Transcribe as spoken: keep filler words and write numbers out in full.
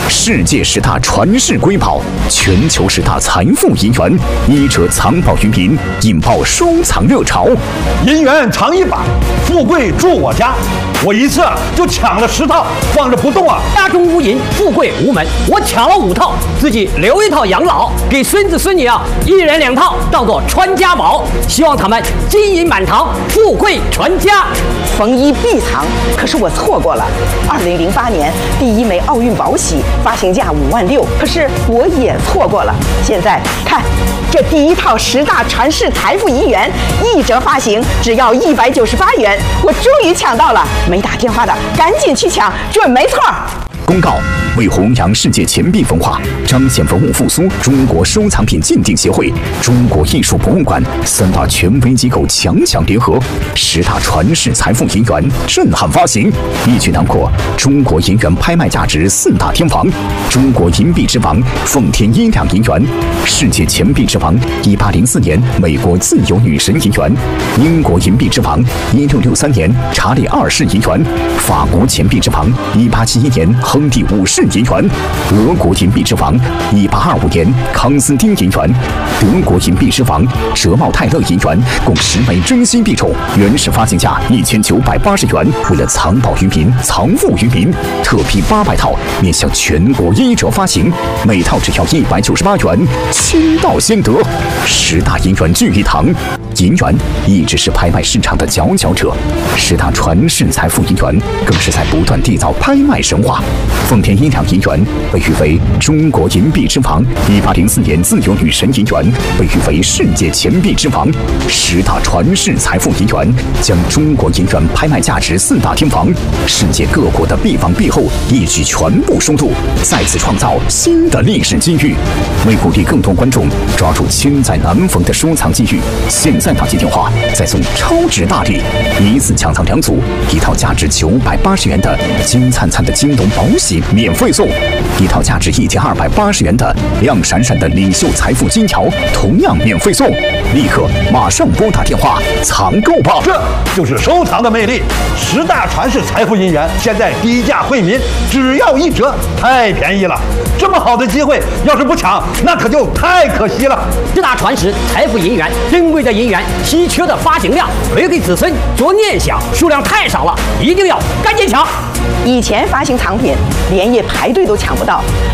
世界十大传世瑰宝，全球十大财富银元，一者藏宝于民，引爆收藏热潮。 银元藏一把，富贵住我家。我一次就抢了十套，放着不动啊！ 家中无银，富贵无门。我抢了五套，自己留一套养老，给孙子孙女啊，一人两套，当做传家宝。希望他们金银满堂，富贵传家。 逢一必藏，可是我错过了。二零零八年第一枚奥运宝玺发行价五万六，可是我也错过了。现在看，这第一套十大传世财富银元，一折发行只要一百九十八元，我终于抢到了。没打电话的赶紧去抢，准没错。 公告：为弘扬世界钱币文化，彰显文物复苏，中国收藏品鉴定协会、中国艺术博物馆三大权威机构强强联合，十大传世财富银元震撼发行，一举囊括中国银元拍卖价值四大天王：中国银币之王奉天一两银元，世界钱币之王一八零四年美国自由女神银元，英国银币之王一六六三年查理二世银元，法国钱币之王一八七一年亨利五世银元，俄国银币之王一八二五年康斯丁银元，德国银币之王哲茂泰勒银元，共十枚真心币种，原始发行价一千九百八十元。为了藏宝于民，藏富于民，特批八百套，面向全国一折发行，每套只要一百九十八元，先到先得。十大银元聚一堂，银元一直是拍卖市场的佼佼者，十大传世财富银元更是在不断缔造拍卖神话。奉天一两银元被誉为中国银币之王，一八零四年自由女神银元被誉为世界钱币之王。十大传世财富银元将中国银元拍卖价值四大天王、世界各国的币王币后一举全部收录，再次创造新的历史机遇。为鼓励更多观众抓住千载难逢的收藏机遇，现在打进电话再送超值大礼，一次抢藏两组，一套价值九百八十元的金灿灿的金龙宝玺免费送，一套价值一千二百八十元的亮闪闪的领袖财富金条同样免费送。立刻马上拨打电话藏购吧！ 这就是收藏的魅力。十大传世财富银元现在低价惠民，只要一折，太便宜了。这么好的机会，要是不抢，那可就太可惜了。 十大传世财富银元，珍贵的银元，稀缺的发行量，留给子孙做念想，数量太少了，一定要赶紧抢。 以前发行藏品连夜排队都抢不到，